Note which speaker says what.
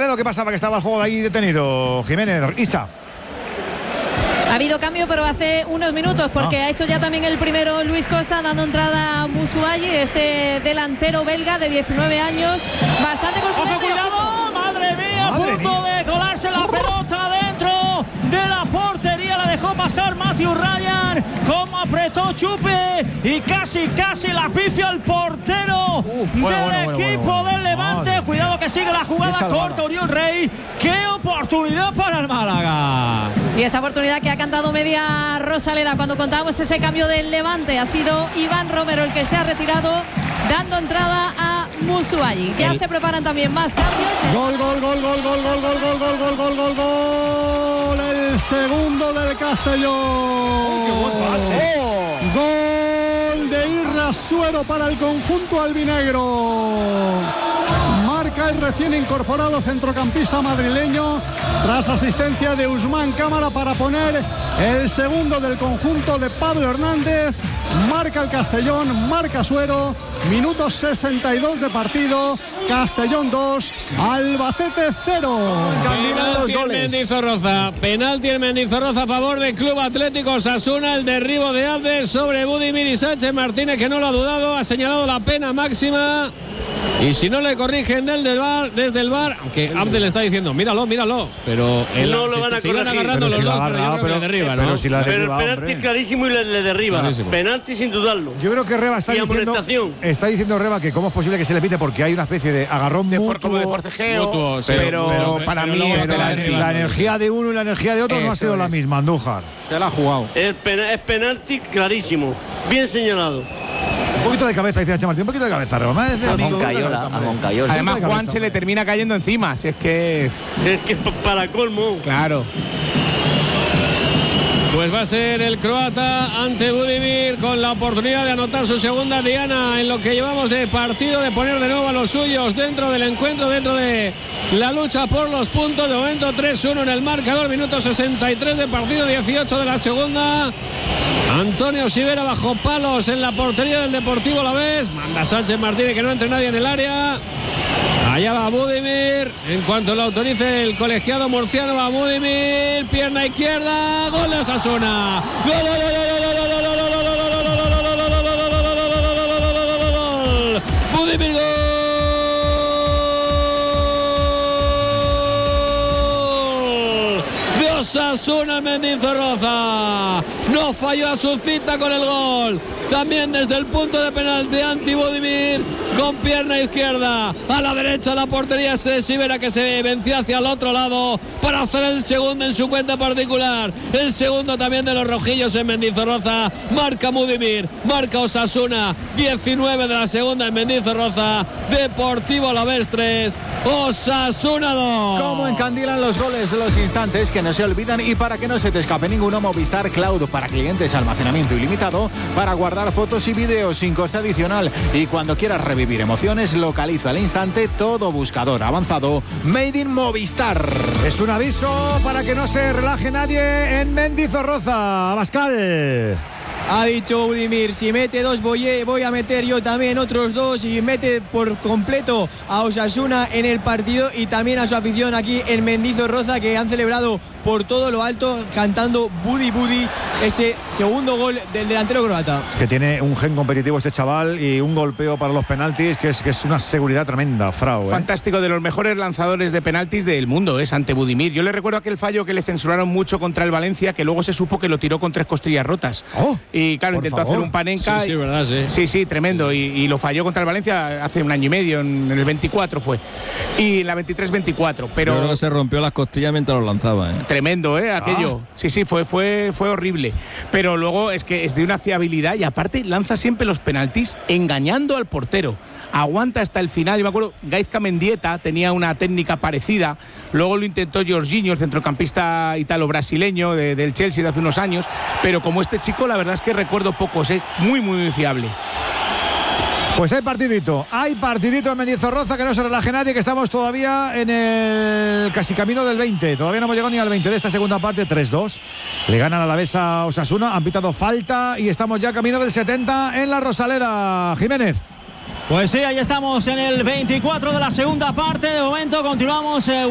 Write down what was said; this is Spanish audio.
Speaker 1: Rosaleda, ¿qué pasaba? Que estaba el juego de ahí detenido. Jiménez, Isa.
Speaker 2: Ha habido cambio, pero hace unos minutos, porque ha hecho ya también el primero Luis Costa, dando entrada a Musuayi, este delantero belga de 19 años, bastante
Speaker 3: ¡Ojo, cuidado! ¡Madre mía! A punto de colarse la pelota dentro de la portería, la dejó pasar Matthew Ryan, como apretó Chupe y casi la pifia al portero del equipo del Levante.
Speaker 1: Madre.
Speaker 3: Cuidado que sigue la jugada corta Oriol Rey. ¡Qué oportunidad para el Málaga!
Speaker 2: Y esa oportunidad que ha cantado media Rosaleda cuando contábamos ese cambio del Levante, ha sido Iván Romero el que se ha retirado, dando entrada a Musuayi. Ya se preparan también más cambios.
Speaker 4: Gol. El segundo del Castellón.
Speaker 1: ¡Qué buen pase!
Speaker 4: Gol de Irrasuero para el conjunto albinegro. Marca el recién incorporado centrocampista madrileño tras asistencia de Usman Cámara para poner el segundo del conjunto de Pablo Hernández. Marca el Castellón, marca Suero. Minuto 62 de partido. Castellón 2, Albacete 0.
Speaker 5: Penalti en Mendizorroza. Penalti en Mendizorroza a favor del Club Atlético Osasuna. El derribo de Abdes sobre Budimir y Sánchez Martínez, que no lo ha dudado, ha señalado la pena máxima. Y si no le corrigen desde el VAR, aunque Abdes le está diciendo, míralo, pero
Speaker 6: no lo van a corregir.
Speaker 5: Agarrando los dos, pero yo creo que le derriba, ¿no?
Speaker 6: Pero el penalti es clarísimo y le derriba.
Speaker 5: Clarísimo.
Speaker 6: Penalti sin dudarlo.
Speaker 1: Yo creo que Reba está diciendo Reba que cómo es posible que se le pite, porque hay una especie de agarrón mutuo,
Speaker 7: como de forcejeo,
Speaker 5: mutuo, sí.
Speaker 7: pero para mí
Speaker 1: la energía de uno y la energía de otro no ha sido la misma, Andújar.
Speaker 7: Te la ha jugado.
Speaker 6: Es penalti clarísimo, bien señalado.
Speaker 1: Un poquito de cabeza, dice H. Martín, un poquito de cabeza, Reba.
Speaker 8: A Moncayola.
Speaker 7: Además, Juan se le termina cayendo encima, si es que
Speaker 6: es que para colmo.
Speaker 7: Claro.
Speaker 5: Pues va a ser el croata ante Budimir, con la oportunidad de anotar su segunda diana en lo que llevamos de partido, de poner de nuevo a los suyos dentro del encuentro, dentro de la lucha por los puntos. De momento 3-1 en el marcador, minuto 63 de partido, 18 de la segunda. Antonio Sivera bajo palos en la portería del Deportivo Alavés. Manda Sánchez Martínez, que no entre nadie en el área. Allá va Budimir, en cuanto lo autorice el colegiado murciano, va Budimir, pierna izquierda, gol de Osasuna. ¡Gol! Budimir, gol de Osasuna en Mendizorroza. No falló a su cita con el gol. También desde el punto de penalti anti Budimir, con pierna izquierda a la derecha la portería de Sivera, que se venció hacia el otro lado para hacer el segundo en su cuenta particular. El segundo también de los rojillos en Mendizorroza. Marca Budimir, marca Osasuna, 19 de la segunda en Mendizorroza. Deportivo Alavés 3, Osasuna 2.
Speaker 8: Cómo encandilan los goles de los instantes que no se olvidan, y para que no se te escape ninguno, Movistar Cloud para clientes, almacenamiento ilimitado para guardar fotos y vídeos sin coste adicional, y cuando quieras revivir emociones, localiza al instante todo buscador avanzado Made in Movistar.
Speaker 1: Es un aviso para que no se relaje nadie en Mendizorroza. Abascal.
Speaker 9: Ha dicho Budimir, si mete dos voy a meter yo también otros dos, y mete por completo a Osasuna en el partido y también a su afición aquí en Mendizorroza, que han celebrado por todo lo alto cantando Budi Budi, ese segundo gol del delantero croata.
Speaker 1: Es que tiene un gen competitivo este chaval y un golpeo para los penaltis que es una seguridad tremenda, Frau.
Speaker 7: Fantástico, de los mejores lanzadores de penaltis del mundo, es ante Budimir. Yo le recuerdo aquel fallo que le censuraron mucho contra el Valencia, que luego se supo que lo tiró con 3 costillas rotas. Y claro, intentó hacer un Panenka.
Speaker 5: Sí, verdad,
Speaker 7: Sí, tremendo. Y lo falló contra el Valencia hace un año y medio, en el 24 fue. Y en la 23-24. Pero
Speaker 10: yo creo que se rompió las costillas mientras lo lanzaba,
Speaker 7: Tremendo, aquello. Sí, fue horrible. Pero luego es que es de una fiabilidad, y aparte lanza siempre los penaltis engañando al portero. Aguanta hasta el final. Yo me acuerdo, Gaizka Mendieta tenía una técnica parecida. Luego lo intentó Jorginho, el centrocampista italo-brasileño del Chelsea de hace unos años. Pero como este chico, la verdad es que recuerdo pocos, muy, muy fiable.
Speaker 1: Pues hay partidito en Mendizorroza, que no se relaje nadie, que estamos todavía en el casi camino del 20. Todavía no hemos llegado ni al 20 de esta segunda parte. 3-2. Le ganan a la Alavés a Osasuna, han pitado falta y estamos ya camino del 70 en la Rosaleda. Jiménez.
Speaker 3: Pues sí, ahí estamos en el 24 de la segunda parte. De momento continuamos